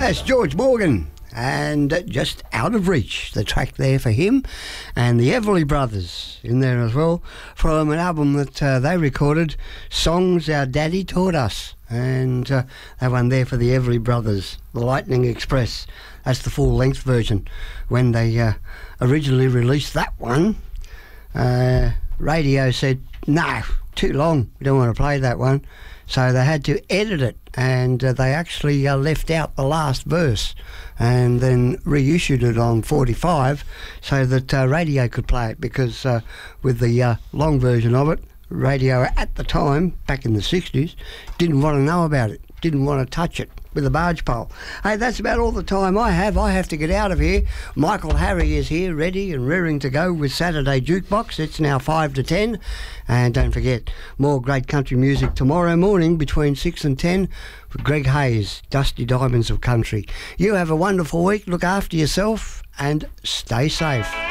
That's George Morgan, and Just Out of Reach, the track there for him, and the Everly Brothers in there as well, from an album that they recorded, Songs Our Daddy Taught Us, and that one there for the Everly Brothers, The Lightning Express. That's the full-length version. When they originally released that one, radio said, no, too long, we don't want to play that one. So they had to edit it, and they actually left out the last verse and then reissued it on 45 so that radio could play it, because with the long version of it, radio at the time, back in the 60s, didn't want to know about it, didn't want to touch it with a barge pole. Hey, that's about all the time I have. I have to get out of here. Michael Harry is here, ready and rearing to go with Saturday Jukebox. It's now 5 to 10. And don't forget, more great country music tomorrow morning between 6 and 10 with Greg Hayes, Dusty Diamonds of Country. You have a wonderful week. Look after yourself and stay safe.